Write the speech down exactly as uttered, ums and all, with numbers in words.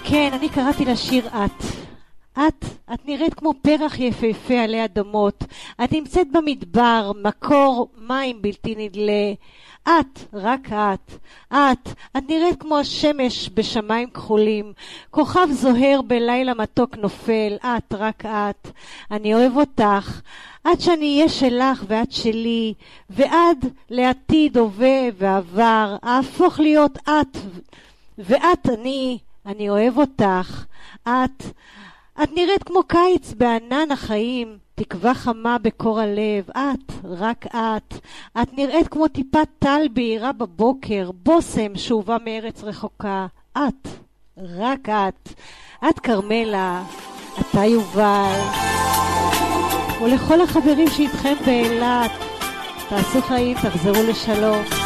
כן, אני קראתי לשיר את. את, את נראית כמו פרח יפהפה עלי אדמות. את נמצאת במדבר, מקור מים בלתי נדלה. את, רק את. את, את נראית כמו השמש בשמיים כחולים. כוכב זוהר בלילה מתוק נופל. את, רק את. אני אוהב אותך. עד שאני אהיה שלך ואת שלי. ועד לעתיד הווה ועבר. אהפוך להיות את. ואת אני. אני אוהב אותך. את... את נראית כמו קיץ בענן החיים, תקווה חמה בקור הלב, את, רק את. את נראית כמו טיפת טל בהירה בבוקר, בוסם שהובא מארץ רחוקה, את, רק את. את קרמלה, אתה יובל. ולכל החברים שאיתכם באילת, תעשו חיים, תחזרו לשלום.